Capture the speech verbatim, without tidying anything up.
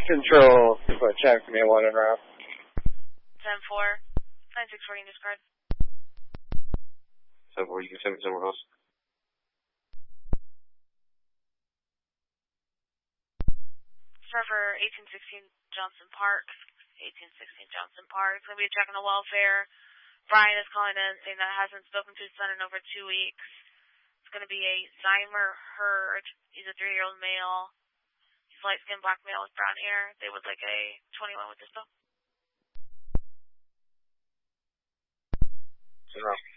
Control, put check me one and route. ten four, nine six four, English card. ten four, you can send me somewhere else. Server eighteen sixteen Johnson Park. eighteen sixteen Johnson Park. It's going to be a check on the welfare. Brian is calling in saying that hasn't spoken to his son in over two weeks. It's going to be a Zymer Hurd. He's a three-year-old male. He's light-skinned black male with brown hair. They would like a twenty-one with this bill. Zero.